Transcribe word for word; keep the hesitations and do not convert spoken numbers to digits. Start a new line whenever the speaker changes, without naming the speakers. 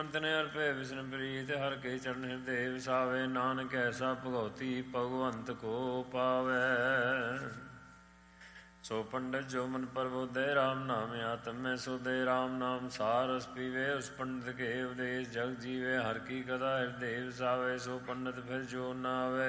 ਤਨੇ ਅਰਪੇ ਵਿਸ਼ਨ ਪ੍ਰੀਤ ਹਰ ਕੇ ਚਰਨ ਹਿਰਦੇ ਵਿਸਾਵੇ ਨਾਨਕ ਐਸਾ ਭਗਉਤੀ ਭਗਵੰਤ ਕੋ ਪਾਵੈ। ਸੋ ਪੰਡਿਤ ਜੋ ਮਨ ਪ੍ਰਬੋਧੇ ਰਾਮ ਨਾਮ ਆਤਮੈ ਸੋਦੇ ਰਾਮ ਨਾਮ ਸਾਰਸ ਪੀਵੇ। ਉਸ ਪੰਡਿਤ ਕੇ ਉਪਦੇਸ਼ ਜਗ ਜੀਵੇ ਹਰ ਕੀ ਕਥਾ ਹਿਰਦੇ ਵਿਸਾਵੇ। ਸੋ ਪੰਡਿਤ ਫਿਰ ਜੋ ਨਾ ਆਵੇ